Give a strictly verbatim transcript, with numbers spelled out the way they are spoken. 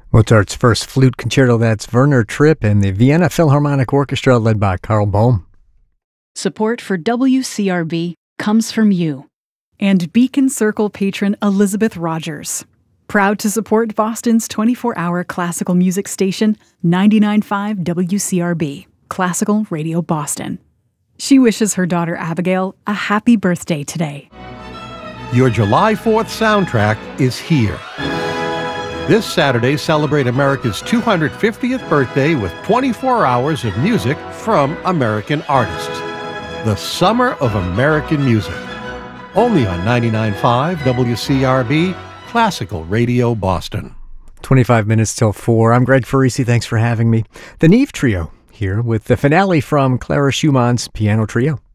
Mozart's first flute concerto, that's Werner Tripp and the Vienna Philharmonic Orchestra led by Carl Bohm. Support for W C R B comes from you. And Beacon Circle patron Elizabeth Rogers. Proud to support Boston's twenty-four hour classical music station, ninety-nine point five W C R B, Classical Radio Boston. She wishes her daughter Abigail a happy birthday today. Your July fourth soundtrack is here. This Saturday, celebrate America's two hundred fiftieth birthday with twenty-four hours of music from American artists. The Summer of American Music. Only on ninety-nine point five W C R B, Classical Radio Boston. twenty-five minutes till four. I'm Greg Farisi. Thanks for having me. The Neve Trio here with the finale from Clara Schumann's Piano Trio.